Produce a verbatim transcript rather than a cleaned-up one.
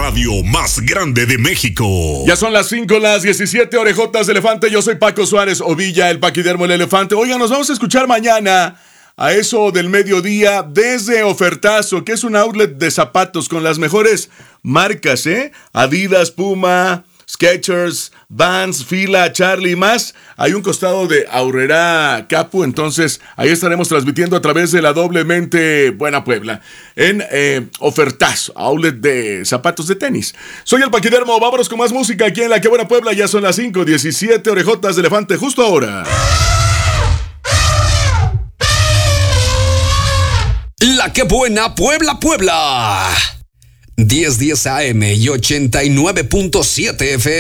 radio más grande de México. Ya son las cinco, las diecisiete, orejotas de elefante. Yo soy Paco Suárez Ovilla, el paquidermo, el elefante. Oigan, nos vamos a escuchar mañana a eso del mediodía desde Ofertazo, que es un outlet de zapatos con las mejores marcas, ¿eh? Adidas, Puma, Skechers, Vans, Fila, Charlie y más. Hay un costado de Aurrera Capu, entonces ahí estaremos transmitiendo a través de la Doblemente Buena Puebla en eh, Ofertazo, outlet de zapatos de tenis. Soy el Paquidermo, vámonos con más música aquí en La Que Buena Puebla. Ya son las cinco, diecisiete, orejotas de elefante justo ahora. La Que Buena Puebla, Puebla. diez diez A M y ochenta y nueve punto siete F M.